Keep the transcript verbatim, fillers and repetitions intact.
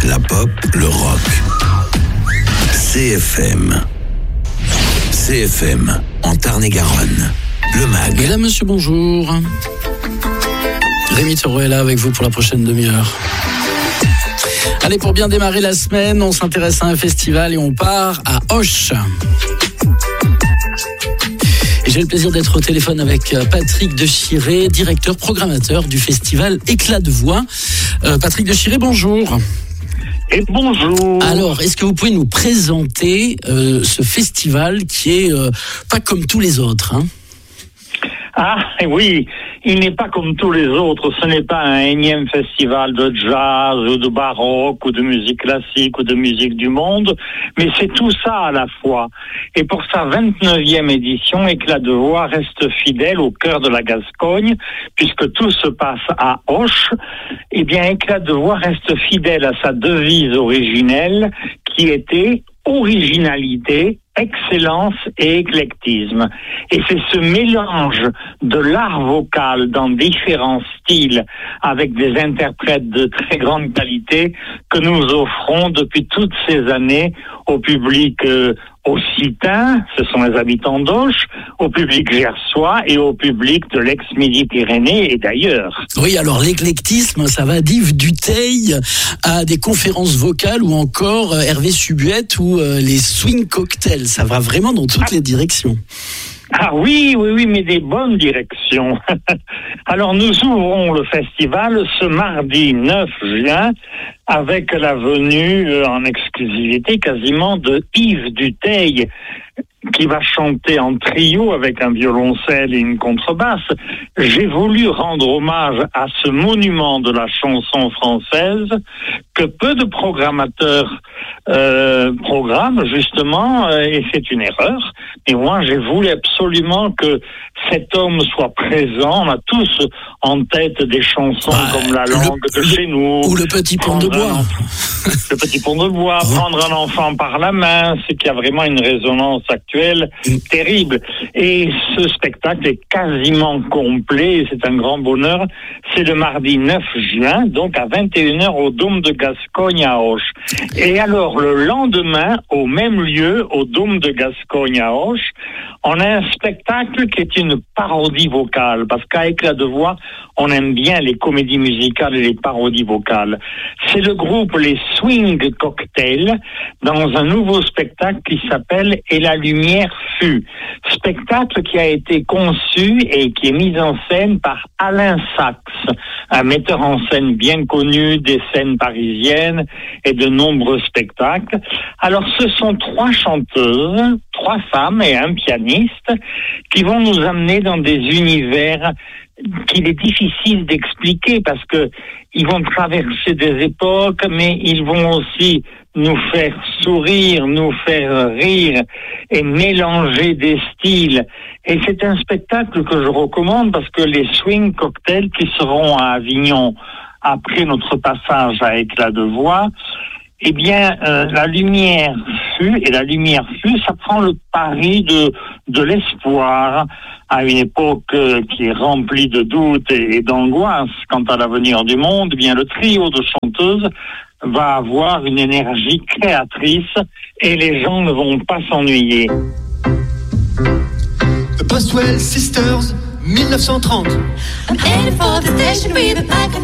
La pop, le rock. C F M. C F M, en Tarn-et-Garonne. Le Mag. Mesdames, Monsieur, bonjour. Rémi Taureau est là avec vous pour la prochaine demi-heure. Allez, pour bien démarrer la semaine, on s'intéresse à un festival et on part à Auch. Et j'ai le plaisir d'être au téléphone avec Patrick Dechiré, directeur programmateur du festival Éclat de voix. Euh, Patrick Dechiré, bonjour. Et bonjour. Alors, est-ce que vous pouvez nous présenter euh, ce festival qui est euh, pas comme tous les autres, hein ? Ah oui, il n'est pas comme tous les autres. Ce n'est pas un énième festival de jazz ou de baroque ou de musique classique ou de musique du monde, mais c'est tout ça à la fois. Et pour sa vingt-neuvième édition, Éclat de voix reste fidèle au cœur de la Gascogne, puisque tout se passe à Auch. Eh bien, Éclat de voix reste fidèle à sa devise originelle, qui était originalité, excellence et éclectisme. Et c'est ce mélange de l'art vocal dans différents styles avec des interprètes de très grande qualité que nous offrons depuis toutes ces années au public euh, occitan, ce sont les habitants d'Auch, au public gersois et au public de l'ex-Midi-Pyrénées et d'ailleurs. Oui, alors l'éclectisme, ça va d'Yves Duteil à des conférences vocales ou encore euh, Hervé Subuette ou euh, les swing cocktails. Ça va vraiment dans toutes les directions. Ah oui, oui, oui, mais des bonnes directions. Alors nous ouvrons le festival ce mardi neuf juin avec la venue en exclusivité quasiment de Yves Duteil, qui va chanter en trio avec un violoncelle et une contrebasse. J'ai voulu rendre hommage à ce monument de la chanson française que peu de programmateurs euh, programment justement, euh, et c'est une erreur. Et moi, j'ai voulu absolument que cet homme soit présent. On a tous en tête des chansons bah, comme La langue le, de chez nous. Ou Le petit pont de bois. Un, le petit pont de bois, Prendre un enfant par la main, c'est qu'il y a vraiment une résonance actuelle terrible. Et ce spectacle est quasiment complet, et c'est un grand bonheur. C'est le mardi neuf juin, donc à vingt et une heures au Dôme de Gascogne à Auch. Et alors, le lendemain, au même lieu, au Dôme de Gascogne à Auch, on a un spectacle qui est une parodie vocale, parce qu'à Éclat de voix, on aime bien les comédies musicales et les parodies vocales. C'est le groupe Les Swing Cocktails dans un nouveau spectacle qui s'appelle Et la lumière fut. Spectacle qui a été conçu et qui est mis en scène par Alain Sachs, un metteur en scène bien connu des scènes parisiennes et de nombreux spectacles. Alors ce sont trois chanteuses, trois femmes et un pianiste qui vont nous amener dans des univers qu'il est difficile d'expliquer parce que ils vont traverser des époques, mais ils vont aussi nous faire sourire, nous faire rire et mélanger des styles. Et c'est un spectacle que je recommande parce que les Swing Cocktails qui seront à Avignon après notre passage à Éclat de voix, eh bien, euh, la lumière fut, et la lumière fut, ça prend le pari de, de l'espoir à une époque euh, qui est remplie de doutes et, et d'angoisse quant à l'avenir du monde. Eh bien, le trio de chanteuses va avoir une énergie créatrice et les gens ne vont pas s'ennuyer. The Boswell Sisters, mille neuf cent trente.